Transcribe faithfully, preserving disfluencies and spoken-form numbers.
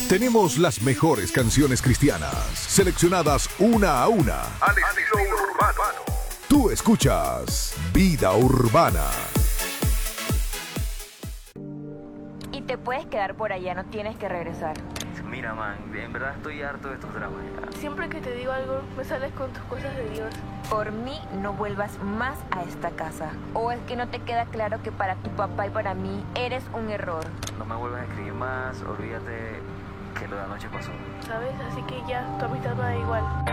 Tenemos las mejores canciones cristianas, seleccionadas una a una, al estilo urbano. Tú escuchas Vida Urbana. Y te puedes quedar por allá, no tienes que regresar. Mira, man, en verdad estoy harto de estos dramas ya. Siempre que te digo algo, me sales con tus cosas de Dios. Por mí, no vuelvas más a esta casa. ¿O es que no te queda claro que para tu papá y para mí eres un error? No me vuelvas a escribir más, olvídate que lo de anoche pasó. ¿Sabes? Así que ya, tu amistad me da igual.